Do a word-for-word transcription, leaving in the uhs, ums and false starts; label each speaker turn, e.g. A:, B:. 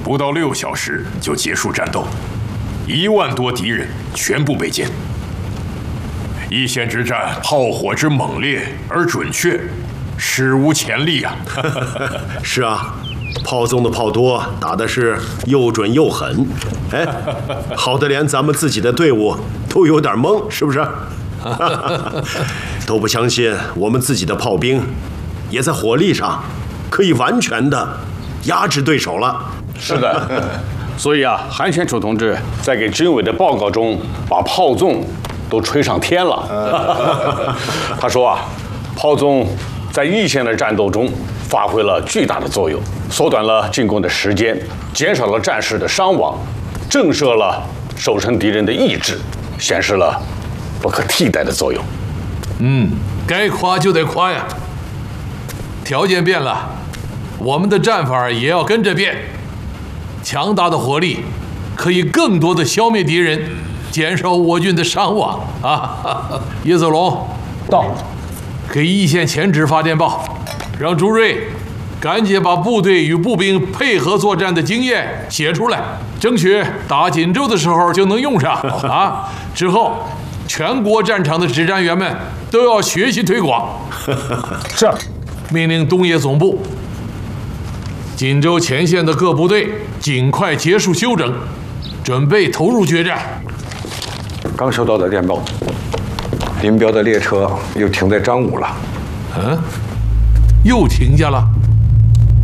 A: 不到六小时就结束战斗，一万多敌人全部被歼。一线之战，炮火之猛烈而准确，史无前例啊！
B: 是啊，炮纵的炮多，打的是又准又狠。哎，好的连咱们自己的队伍都有点懵，是不是？都不相信我们自己的炮兵也在火力上可以完全的压制对手了。
C: 是的，所以啊，韩先楚同志在给军委的报告中把炮纵都吹上天了。他说啊，炮纵在一线的战斗中发挥了巨大的作用，缩短了进攻的时间，减少了战士的伤亡，震慑了守城敌人的意志，显示了不可替代的作用。
D: 嗯，该夸就得夸呀。条件变了，我们的战法也要跟着变。强大的火力可以更多的消灭敌人，减少我军的伤亡啊！叶子龙到，给一线前指发电报，让朱瑞赶紧把部队与步兵配合作战的经验写出来，争取打锦州的时候就能用上啊！之后全国战场的指战员们都要学习推广。
E: 是，
D: 命令东野总部，锦州前线的各部队尽快结束休整，准备投入决战。
E: 刚收到的电报，林彪的列车又停在张武了。
D: 嗯，又停下了。